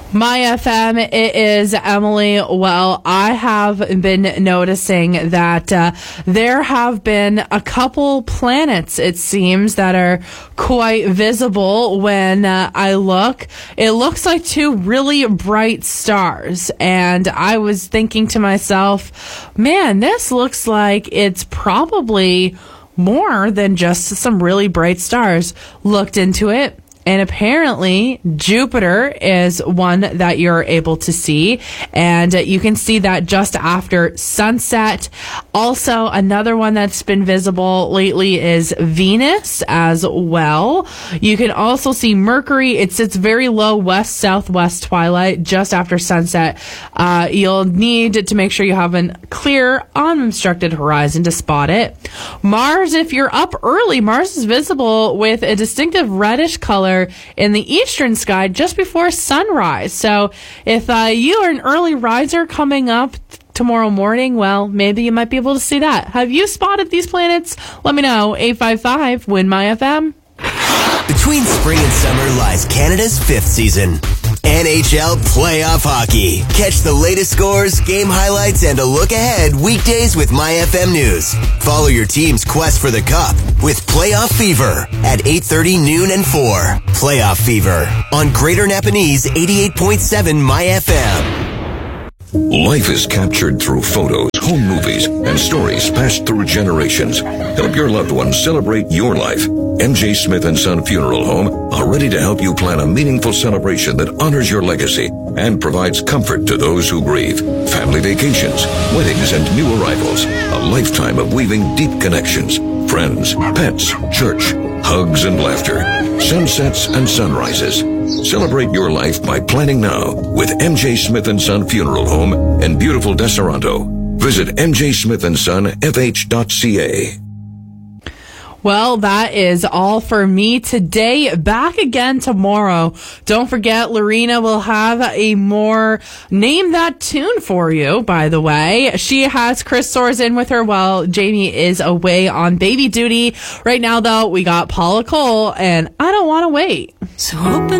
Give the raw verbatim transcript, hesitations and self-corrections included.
My F M, it is Emily. Well, I have been noticing that uh, there have been a couple planets, it seems, that are quite visible when uh, I look. It looks like two really bright stars, and I was thinking to myself, man, this looks like it's probably more than just some really bright stars. Looked into it. And apparently, Jupiter is one that you're able to see. And uh, you can see that just after sunset. Also, another one that's been visible lately is Venus as well. You can also see Mercury. It sits very low west-southwest twilight just after sunset. Uh, you'll need to make sure you have a clear, unobstructed horizon to spot it. Mars, if you're up early, Mars is visible with a distinctive reddish color in the eastern sky just before sunrise. So if uh, you are an early riser coming up t- tomorrow morning, well, maybe you might be able to see that. Have you spotted these planets? Let me know. eight five five, win my F M. Between spring and summer lies Canada's fifth season. N H L Playoff Hockey. Catch the latest scores, game highlights, and a look ahead weekdays with My F M News. Follow your team's quest for the Cup with Playoff Fever at eight thirty, noon, and four. Playoff Fever on Greater Napanese eighty-eight point seven My F M. Life is captured through photos, home movies, and stories passed through generations. Help your loved ones celebrate your life. M J Smith and Son Funeral Home are ready to help you plan a meaningful celebration that honors your legacy and provides comfort to those who grieve. Family vacations, weddings, and new arrivals. A lifetime of weaving deep connections. Friends, pets, church, hugs and laughter. Sunsets and sunrises. Celebrate your life by planning now with M J Smith and Son Funeral Home in beautiful Deseronto. Visit m j smith and son f h dot c a. Well, that is all for me today. Back again tomorrow. Don't forget, Lorena will have a more Name That Tune for you, by the way. She has Chris Soares in with her while Jamie is away on baby duty. Right now, though, we got Paula Cole, and I Don't Want to Wait. So open